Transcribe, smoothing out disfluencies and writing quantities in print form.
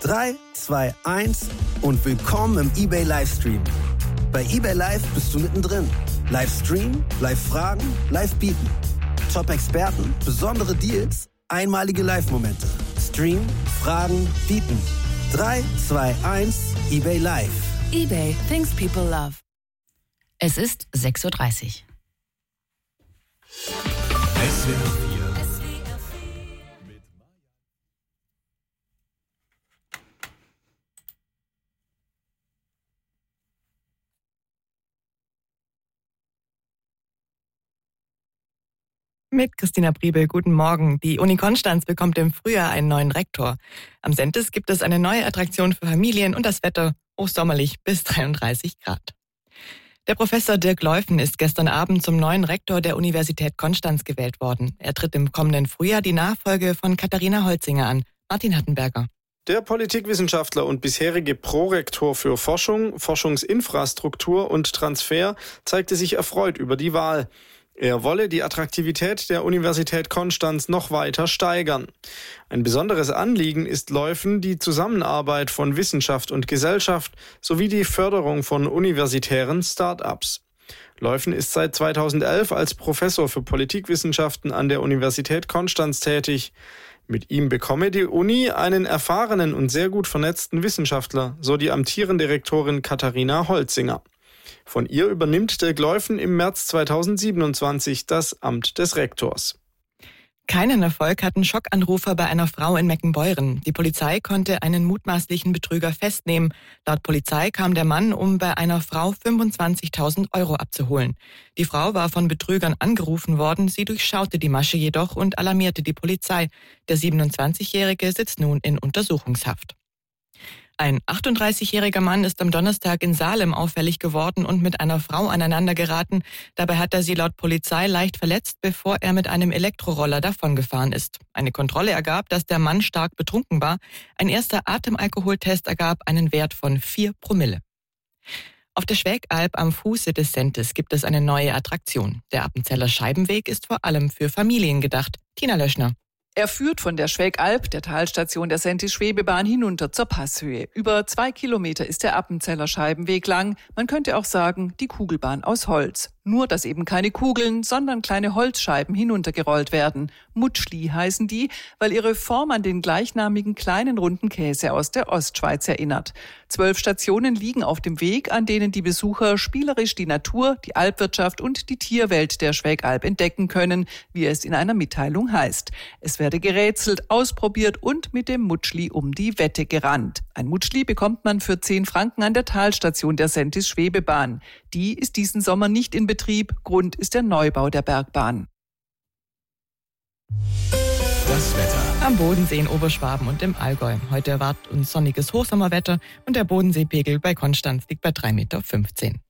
3, 2, 1 und willkommen im eBay Livestream. Bei eBay Live bist du mittendrin. Livestream, Live-Fragen, Live-Bieten. Top-Experten, besondere Deals, einmalige Live-Momente. Stream, Fragen, Bieten. 3, 2, 1, eBay Live. eBay, things people love. Es ist 6:30 Uhr. Mit Christina Briebel, guten Morgen. Die Uni Konstanz bekommt im Frühjahr einen neuen Rektor. Am Sentis gibt es eine neue Attraktion für Familien und das Wetter hochsommerlich bis 33 Grad. Der Professor Dirk Leufen ist gestern Abend zum neuen Rektor der Universität Konstanz gewählt worden. Er tritt im kommenden Frühjahr die Nachfolge von Katharina Holzinger an. Martin Hattenberger. Der Politikwissenschaftler und bisherige Prorektor für Forschung, Forschungsinfrastruktur und Transfer zeigte sich erfreut über die Wahl. Er wolle die Attraktivität der Universität Konstanz noch weiter steigern. Ein besonderes Anliegen ist Leufen die Zusammenarbeit von Wissenschaft und Gesellschaft sowie die Förderung von universitären Start-ups. Leufen ist seit 2011 als Professor für Politikwissenschaften an der Universität Konstanz tätig. Mit ihm bekomme die Uni einen erfahrenen und sehr gut vernetzten Wissenschaftler, so die amtierende Rektorin Katharina Holzinger. Von ihr übernimmt Dirk Leufen im März 2027 das Amt des Rektors. Keinen Erfolg hatten Schockanrufer bei einer Frau in Meckenbeuren. Die Polizei konnte einen mutmaßlichen Betrüger festnehmen. Laut Polizei kam der Mann, um bei einer Frau 25.000 Euro abzuholen. Die Frau war von Betrügern angerufen worden. Sie durchschaute die Masche jedoch und alarmierte die Polizei. Der 27-Jährige sitzt nun in Untersuchungshaft. Ein 38-jähriger Mann ist am Donnerstag in Salem auffällig geworden und mit einer Frau aneinandergeraten. Dabei hat er sie laut Polizei leicht verletzt, bevor er mit einem Elektroroller davongefahren ist. Eine Kontrolle ergab, dass der Mann stark betrunken war. Ein erster Atemalkoholtest ergab einen Wert von 4 Promille. Auf der Schwägalp am Fuße des Sentis gibt es eine neue Attraktion. Der Appenzeller Scheibenweg ist vor allem für Familien gedacht. Tina Löschner. Er führt von der Schwägalp, der Talstation der Sentis-Schwebebahn, hinunter zur Passhöhe. Über 2 Kilometer ist der Appenzeller Scheibenweg lang. Man könnte auch sagen, die Kugelbahn aus Holz. Nur, dass eben keine Kugeln, sondern kleine Holzscheiben hinuntergerollt werden. Mutschli heißen die, weil ihre Form an den gleichnamigen kleinen runden Käse aus der Ostschweiz erinnert. 12 Stationen liegen auf dem Weg, an denen die Besucher spielerisch die Natur, die Alpwirtschaft und die Tierwelt der Schwägalp entdecken können, wie es in einer Mitteilung heißt. Es werde gerätselt, ausprobiert und mit dem Mutschli um die Wette gerannt. Ein Mutschli bekommt man für 10 Franken an der Talstation der Sentis-Schwebebahn. Die ist diesen Sommer nicht in Betrieb. Grund ist der Neubau der Bergbahn. Das Wetter. Am Bodensee in Oberschwaben und im Allgäu. Heute erwartet uns sonniges Hochsommerwetter und der Bodenseepegel bei Konstanz liegt bei 3,15 Meter.